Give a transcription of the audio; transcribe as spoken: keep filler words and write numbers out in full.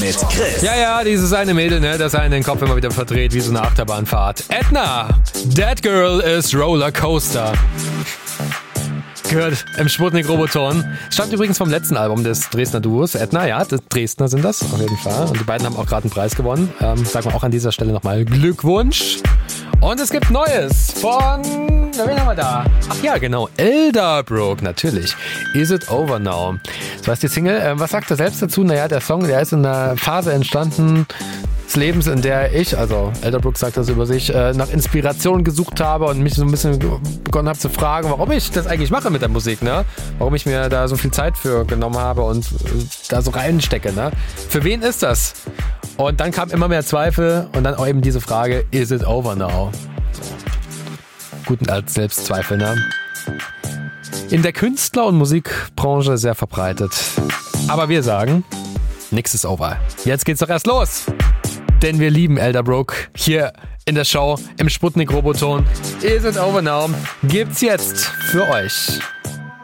mit Chris. Ja, ja, dieses eine Mädel, ne, das einen den Kopf immer wieder verdreht, wie so eine Achterbahnfahrt. Edna, That Girl is Roller Coaster. Gehört im Sputnik-Roboton. Stammt übrigens vom letzten Album des Dresdner Duos. Edna, ja, das Dresdner sind das, auf jeden Fall. Und die beiden haben auch gerade einen Preis gewonnen. Ähm, sagen wir auch an dieser Stelle nochmal Glückwunsch. Und es gibt Neues von, wen haben wir da? Ach ja, genau, Elderbrook, natürlich. Is It Over Now? So heißt die Single. Ähm, was sagt er selbst dazu? Naja, der Song, der ist in einer Phase entstanden des Lebens, in der ich, also Elderbrook sagt das über sich, äh, nach Inspiration gesucht habe und mich so ein bisschen begonnen habe zu fragen, warum ich das eigentlich mache mit der Musik, ne? Warum ich mir da so viel Zeit für genommen habe und äh, da so reinstecke, ne? Für wen ist das? Und dann kam immer mehr Zweifel und dann auch eben diese Frage, is it over now? Guten als Selbstzweifel, ne? In der Künstler- und Musikbranche sehr verbreitet. Aber wir sagen, nix ist over. Jetzt geht's doch erst los. Denn wir lieben Elderbrook hier in der Show im Sputnik-Roboton. Is it over now? Gibt's jetzt für euch.